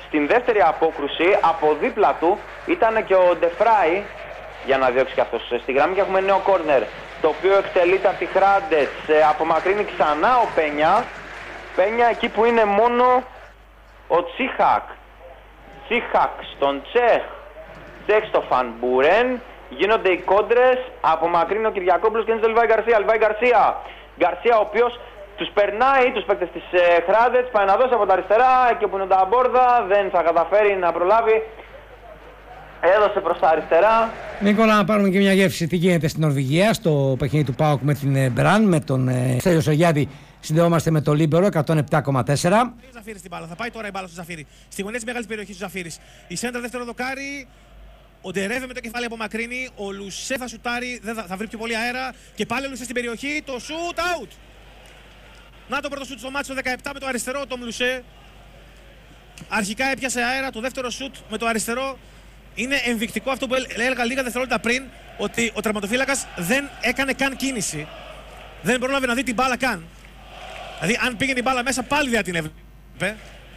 στην δεύτερη απόκρουση από δίπλα του ήταν και ο Ντεφράι για να διώξει και αυτός στη γραμμή και έχουμε νέο κόρνερ το οποίο εκτελείται από τη Hrádec. Απομακρύνει ξανά ο Πένια εκεί που είναι μόνο ο Τσίχακ στον Τσέχ στο Φανμπουρέν. Γίνονται οι κόντρες, απομακρύνει ο Κυριακόπουλος και είναι στο Λιβάη Γκαρσία ο οποίος τους περνάει τους παίκτες της Hrádec, πάει να δώσει από τα αριστερά, εκεί όπου είναι τα μπόρδα, δεν θα καταφέρει να προλάβει. Έδωσε προς τα αριστερά. Νίκολα, να πάρουμε και μια γεύση τι γίνεται στην Νορβηγία, στο παιχνίδι του ΠΑΟΚ με την Μπραν, με τον Στέλιο Σογιάδη. Συνδεόμαστε με το Λίμπερο 107,4. Ζαφύρι στην μπάλα. Θα πάει τώρα η μπάλα στο Ζαφύρι. Στη γωνία της μεγάλης περιοχής του Ζαφύρης. Η σέντρα δεύτερο δοκάρι. Ο Ντερέβε με το κεφάλι απομακρύνει. Ο Λουσέ θα σουτάρει. Θα βρει πιο πολύ αέρα. Και πάλι ο Λουσέ στην περιοχή. Το σουτ out. Να το πρώτο σουτ στο μάτι στο 17 με το αριστερό. Το Λουσέ. Αρχικά έπιασε αέρα. Το δεύτερο σουτ με το αριστερό. Είναι ενδεικτικό αυτό που έλεγα λίγα δευτερόλεπτα πριν. Ότι ο τερματοφύλακας δεν έκανε καν κίνηση. Δεν πρόλαβε να δει την μπάλα καν. Δηλαδή, αν πήγαινε η μπάλα μέσα, πάλι δεν την έβλεπε.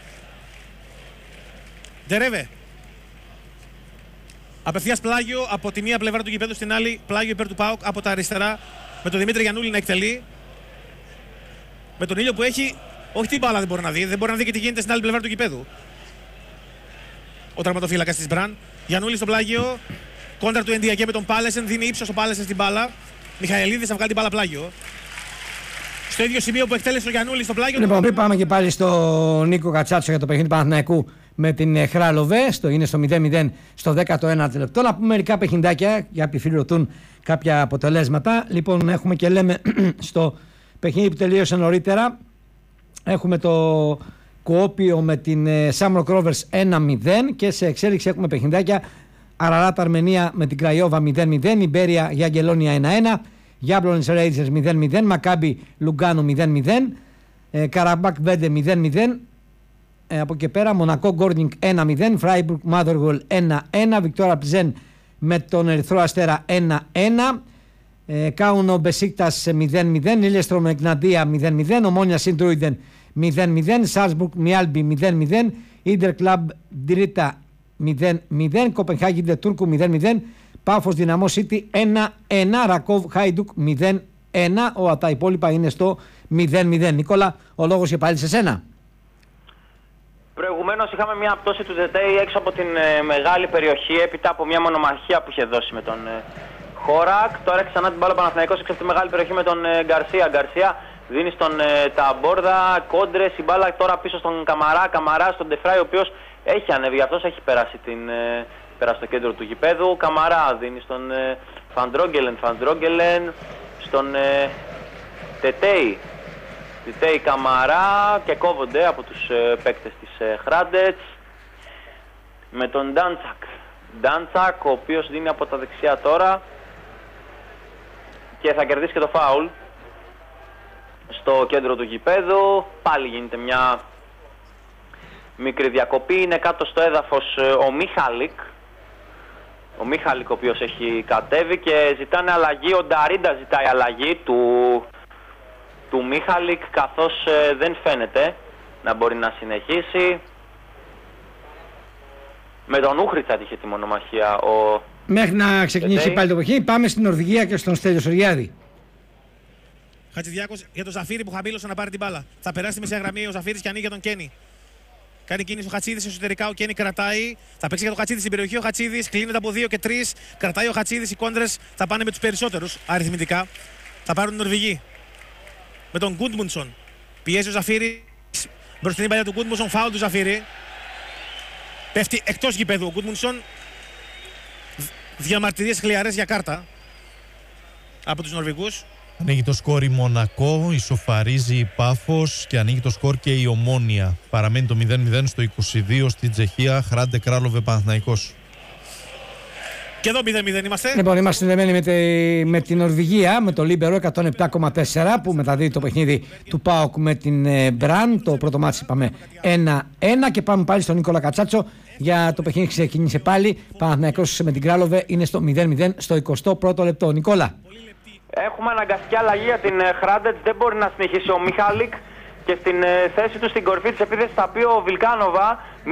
Ντερέβε. Απευθείας πλάγιο από τη μία πλευρά του γηπέδου στην άλλη, πλάγιο υπέρ του ΠΑΟΚ από τα αριστερά. Με τον Δημήτρη Γιαννούλη να εκτελεί. Με τον ήλιο που έχει, όχι την μπάλα δεν μπορεί να δει, δεν μπορεί να δει και τι γίνεται στην άλλη πλευρά του γηπέδου. Ο τραυματοφύλακας της Μπραν. Γιαννούλη στο πλάγιο. Κόντρα του Ενδιακέ με τον Πάλεσεν. Δίνει ύψος ο Πάλεσεν στην μπάλα. Μιχαηλίδης θα βγάλει την μπάλα πλάγιο. Στο ίδιο σημείο που εκτέλεσε ο Γιαννούλης στο πλάγιο. Λοιπόν, πριν πάμε και πάλι στο Νίκο Κατσάτσο για το παιχνίδι του Παναθηναϊκού με την Χράλοβε, είναι στο 0-0 στο 19ο λεπτό. Να πούμε μερικά παιχνιδάκια για επιφυλωτούν κάποια αποτελέσματα. Λοιπόν, έχουμε και λέμε στο παιχνίδι που τελείωσε νωρίτερα. Έχουμε το Κουόπιο με την Σάμρο Κρόβερς 1-0 και σε εξέλιξη έχουμε παιχνιδάκια. Αραράτα Αρμενία με την Κραϊόβα 0-0, Ιμπέρια για Αγγελόνια 1-1. Γιάμπλονες Ρέιτζερς 0-0, Μακάμπι Λουγκάνο 0-0, Καραμπάκ Βέντε 0-0, από εκεί πέρα Μονακό Γκόρνινγκ 1-0, Φράιμπουργκ Μάδεργολ 1-1, Βικτόρα Πλιζέν με τον Ερυθρό Αστέρα 1-1, Κάουνο Μπεσίκτας 0-0, Λίλεστρο Εκναντία 0-0, Ομόνια Σιντρούιντεν 0-0, Σάλσμπουργκ Μιάλμπι 0-0, Ίντερ Κλαμπ Ντρίτα 0-0, Κοπενχάγη Τούρκου 0-0, Πάφος Δυναμό City 1-1, Ρακόβ Χάιντουκ 0-1, τα υπόλοιπα είναι στο 0-0. Νικόλα, ο λόγος και πάλι σε σένα. Προηγουμένως είχαμε μια πτώση του Ζετέι έξω από την μεγάλη περιοχή έπειτα από μια μονομαχία που είχε δώσει με τον Χόρακ. Τώρα ξανά την μπάλα Παναθηναϊκός έξω από τη μεγάλη περιοχή με τον Γκαρσία. Δίνει στον Ταμπόρδα, κόντρες, η μπάλα τώρα πίσω στον Καμαρά στον Ντεφράι, ο οποίος έχει ανέβει, αυτός έχει περάσει στο κέντρο του γηπέδου. Καμαρά δίνει στον Φαντρόγγελεν, στον Τετέι Καμαρά και κόβονται από τους παίκτες της Hrádec με τον Ντάντσακ, ο οποίος δίνει από τα δεξιά τώρα και θα κερδίσει και το φάουλ στο κέντρο του γηπέδου. Πάλι γίνεται μια μικρή διακοπή, είναι κάτω στο έδαφος ο Μίχαλικ ο οποίος έχει κατέβει και ζητάνε αλλαγή. Ο Νταρίντα ζητάει αλλαγή του Μίχαλικ, καθώς δεν φαίνεται να μπορεί να συνεχίσει. Με τον Ούχριτσατ είχε τη μονομαχία μέχρι να ξεκινήσει πάλι το παιχνίδι. Πάμε στην Νορβηγία και στον Στέλιο Σοριάδη. Χατζηδιάκος για τον Ζαφύρι που χαμήλωσε να πάρει την μπάλα. Θα περάσει τη μεσαία γραμμή ο Ζαφύρης και ανοίγει για τον Κένι. Κάνει κίνηση ο Χατσίδης εσωτερικά, ο Κένι κρατάει. Θα παίξει για τον Χατσίδη στην περιοχή. Ο Χατσίδης κλείνεται από 2 και 3. Κρατάει ο Χατσίδης. Οι κόντρες θα πάνε με τους περισσότερους αριθμητικά. Θα πάρουν την Νορβηγοί. Με τον Γκούντμουνσον. Πιέζει ο Ζαφύρης μπροστά την παλιά του Γκούντμουνσον. Φάουλ του Ζαφύρη. Πέφτει εκτός γηπέδου ο Γκούντμουνσον. Διαμαρτυρίες χλιαρές για κάρτα από τους Νορβηγούς. Ανοίγει το σκορ η Μονακό, ισοφαρίζει η Πάφος και ανοίγει το σκορ και η Ομόνια. Παραμένει το 0-0 στο 22 στην Τσεχία. Hrádec Králové Παναθηναϊκός. Και εδώ 0-0 είμαστε. Λοιπόν, είμαστε συνδεμένοι με την Νορβηγία, με το Λίμπερο 107,4 που μεταδίδει το παιχνίδι του ΠΑΟΚ με την Μπραν. Το πρώτο μάτι είπαμε 1-1 και πάμε πάλι στον Νίκολα Κατσάτσο για το παιχνίδι που ξεκίνησε πάλι. Παναθηναϊκός με την Κράλοβε είναι στο 0-0 στο 21ο λεπτό. Νικόλα. Έχουμε αναγκαστική αλλαγή για την Hrádec, δεν μπορεί να συνεχίσει ο Μίχαλικ και στην θέση του στην κορυφή της επίθεσης θα πει ο Βιλκάνοβα.